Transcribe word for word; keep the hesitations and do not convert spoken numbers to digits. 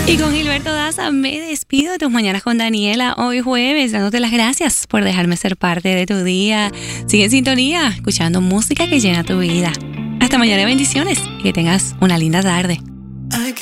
Y con Gilberto Daza me despido de Tus Mañanas con Daniela hoy jueves, dándote las gracias por dejarme ser parte de tu día. Sigue en sintonía, escuchando música que llena tu vida. Hasta mañana, bendiciones y que tengas una linda tarde.